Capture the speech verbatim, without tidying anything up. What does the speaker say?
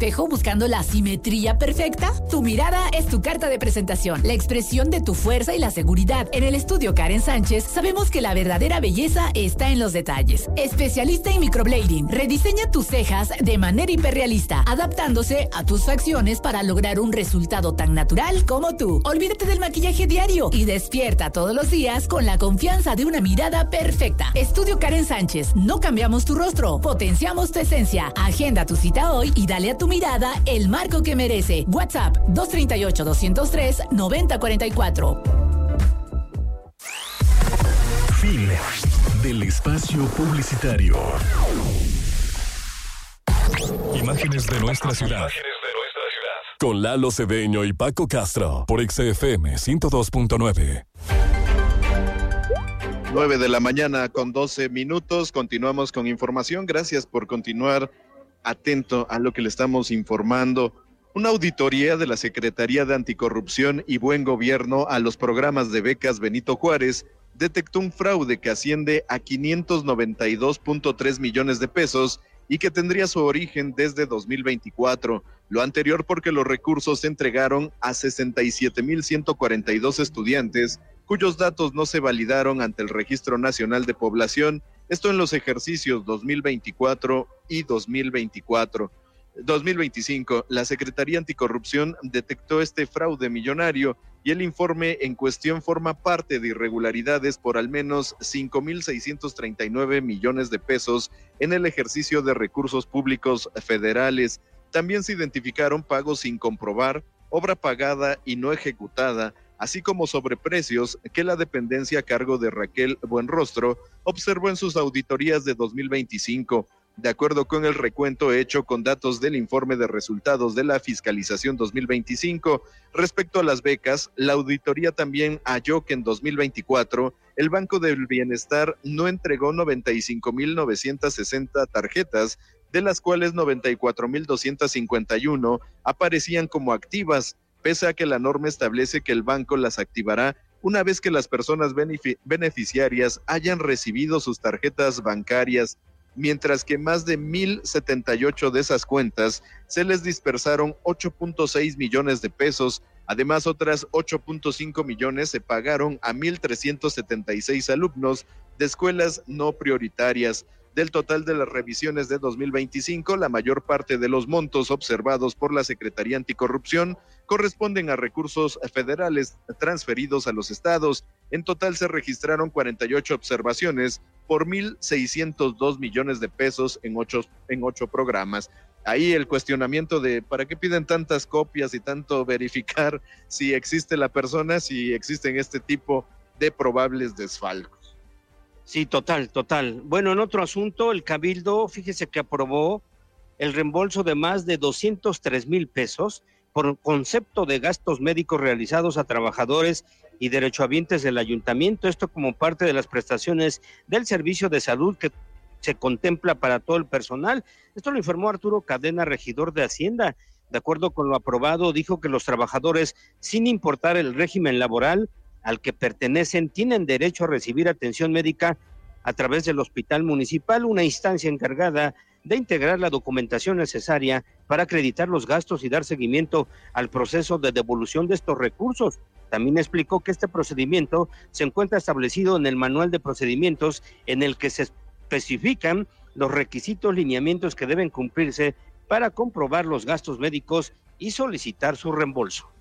espejo buscando la simetría perfecta? Tu mirada es tu carta de presentación, la expresión de tu fuerza y la seguridad. En el estudio Karen Sánchez sabemos que la verdadera belleza está en los detalles. Especialista en microblading, rediseña tus cejas de manera hiperrealista, adaptándose a tus facciones para lograr un resultado tan natural como tú. Olvídate del maquillaje diario y despierta todos los días con la confianza de una mirada perfecta. Estudio Karen Sánchez, no cambiamos tu rostro, potenciamos tu esencia. Agenda tu cita hoy y dale a tu mirada el marco que merece. WhatsApp dos tres ocho, dos cero tres, nueve cero cuatro cuatro. Fin del espacio publicitario. Imágenes de nuestra ciudad. Con Lalo Cedeño y Paco Castro por X F M ciento dos punto nueve. nueve de la mañana con doce minutos. Continuamos con información. Gracias por continuar atento a lo que le estamos informando. Una auditoría de la Secretaría de Anticorrupción y Buen Gobierno a los programas de becas Benito Juárez detectó un fraude que asciende a quinientos noventa y dos punto tres millones de pesos y que tendría su origen desde dos mil veinticuatro. Lo anterior porque los recursos se entregaron a sesenta y siete mil ciento cuarenta y dos estudiantes cuyos datos no se validaron ante el Registro Nacional de Población, esto en los ejercicios dos mil veinticuatro y dos mil veinticuatro. dos mil veinticinco, la Secretaría Anticorrupción detectó este fraude millonario y el informe en cuestión forma parte de irregularidades por al menos cinco mil seiscientos treinta y nueve millones de pesos en el ejercicio de recursos públicos federales. También se identificaron pagos sin comprobar, obra pagada y no ejecutada, así como sobreprecios que la dependencia a cargo de Raquel Buenrostro observó en sus auditorías de dos mil veinticinco. De acuerdo con el recuento hecho con datos del informe de resultados de la fiscalización dos mil veinticinco, respecto a las becas, la auditoría también halló que en dos mil veinticuatro el Banco del Bienestar no entregó noventa y cinco mil novecientas sesenta tarjetas, de las cuales noventa y cuatro mil doscientas cincuenta y uno aparecían como activas, pese a que la norma establece que el banco las activará una vez que las personas benefic- beneficiarias hayan recibido sus tarjetas bancarias, mientras que más de mil setenta y ocho de esas cuentas se les dispersaron ocho punto seis millones de pesos. Además, otras ocho punto cinco millones se pagaron a mil trescientos setenta y seis alumnos de escuelas no prioritarias. Del total de las revisiones de dos mil veinticinco, la mayor parte de los montos observados por la Secretaría Anticorrupción corresponden a recursos federales transferidos a los estados. En total se registraron cuarenta y ocho observaciones por mil seiscientos dos millones de pesos en ocho, en ocho programas. Ahí el cuestionamiento de ¿para qué piden tantas copias y tanto verificar si existe la persona, si existen este tipo de probables desfalcos? Sí, total, total. Bueno, en otro asunto, el Cabildo, fíjese que aprobó el reembolso de más de doscientos tres mil pesos por concepto de gastos médicos realizados a trabajadores y derechohabientes del ayuntamiento, esto como parte de las prestaciones del servicio de salud que se contempla para todo el personal. Esto lo informó Arturo Cadena, regidor de Hacienda. De acuerdo con lo aprobado, dijo que los trabajadores, sin importar el régimen laboral al que pertenecen, tienen derecho a recibir atención médica a través del hospital municipal, una instancia encargada de integrar la documentación necesaria para acreditar los gastos y dar seguimiento al proceso de devolución de estos recursos. También explicó que este procedimiento se encuentra establecido en el manual de procedimientos en el que se especifican los requisitos, lineamientos que deben cumplirse para comprobar los gastos médicos y solicitar su reembolso.